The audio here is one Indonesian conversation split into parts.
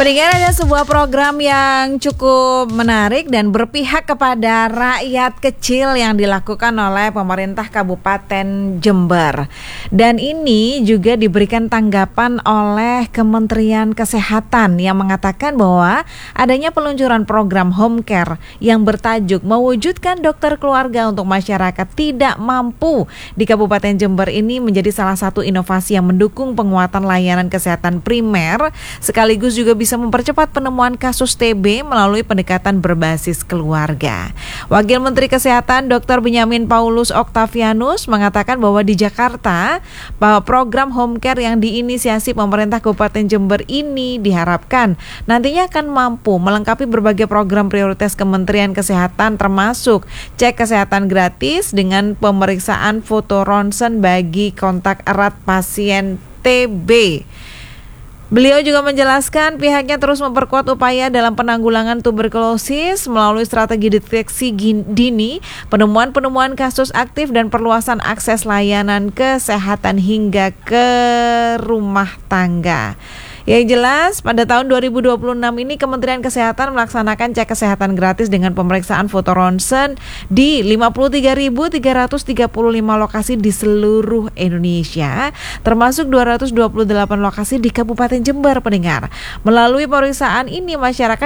Pendengar, ada sebuah program yang cukup menarik dan berpihak kepada rakyat kecil yang dilakukan oleh pemerintah Kabupaten Jember. Dan ini juga diberikan tanggapan oleh Kementerian Kesehatan yang mengatakan bahwa adanya peluncuran program home care yang bertajuk mewujudkan dokter keluarga untuk masyarakat tidak mampu di Kabupaten Jember ini menjadi salah satu inovasi yang mendukung penguatan layanan kesehatan primer sekaligus juga bisa mempercepat penemuan kasus TB melalui pendekatan berbasis keluarga. Wakil Menteri Kesehatan Dr. Benyamin Paulus Octavianus mengatakan bahwa di Jakarta, bahwa program home care yang diinisiasi pemerintah Kabupaten Jember ini diharapkan nantinya akan mampu melengkapi berbagai program prioritas Kementerian Kesehatan termasuk cek kesehatan gratis dengan pemeriksaan foto ronsen bagi kontak erat pasien TB. Beliau juga menjelaskan pihaknya terus memperkuat upaya dalam penanggulangan tuberkulosis melalui strategi deteksi dini, penemuan kasus aktif dan perluasan akses layanan kesehatan hingga ke rumah tangga. Yang jelas, pada tahun 2026 ini Kementerian Kesehatan melaksanakan cek kesehatan gratis dengan pemeriksaan foto ronsen di 53.335 lokasi di seluruh Indonesia, termasuk 228 lokasi di Kabupaten Jember, pendengar. Melalui pemeriksaan ini masyarakat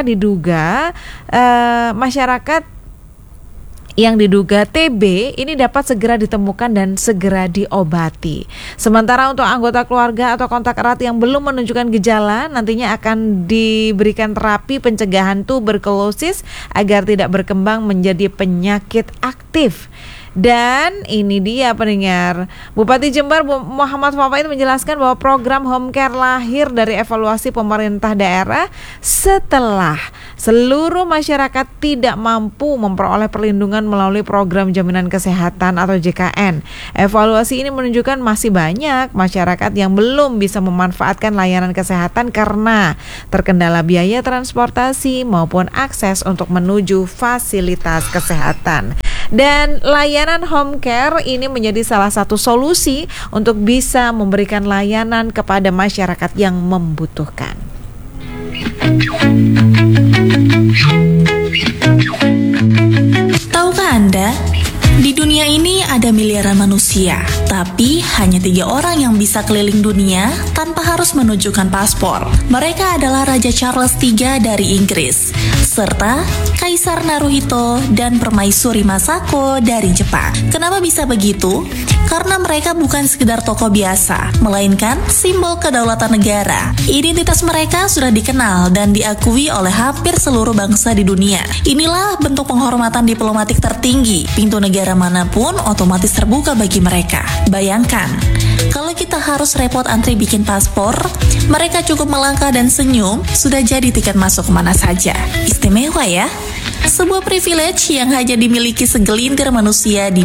yang diduga TB ini dapat segera ditemukan dan segera diobati. Sementara untuk anggota keluarga atau kontak erat yang belum menunjukkan gejala, nantinya akan diberikan terapi pencegahan tuberkulosis agar tidak berkembang menjadi penyakit aktif. Dan ini dia pendengar, Bupati Jember Muhammad Fawait menjelaskan bahwa program home care lahir dari evaluasi pemerintah daerah setelah seluruh masyarakat tidak mampu memperoleh perlindungan melalui program jaminan kesehatan atau JKN. Evaluasi ini menunjukkan masih banyak masyarakat yang belum bisa memanfaatkan layanan kesehatan karena terkendala biaya transportasi maupun akses untuk menuju fasilitas kesehatan. Dan layanan home care ini menjadi salah satu solusi untuk bisa memberikan layanan kepada masyarakat yang membutuhkan. Tahukah Anda? Di dunia ini ada miliaran manusia, tapi hanya 3 orang yang bisa keliling dunia tanpa harus menunjukkan paspor. Mereka adalah Raja Charles III dari Inggris, serta Kaisar Naruhito dan Permaisuri Masako dari Jepang. Kenapa bisa begitu? Karena mereka bukan sekedar tokoh biasa, melainkan simbol kedaulatan negara. Identitas mereka sudah dikenal dan diakui oleh hampir seluruh bangsa di dunia. Inilah bentuk penghormatan diplomatik tertinggi. Pintu negara manapun otomatis terbuka bagi mereka. Bayangkan, kalau kita harus repot antri bikin paspor, mereka cukup melangkah dan senyum, sudah jadi tiket masuk kemana saja. Istimewa ya? Sebuah privilege yang hanya dimiliki segelintir manusia di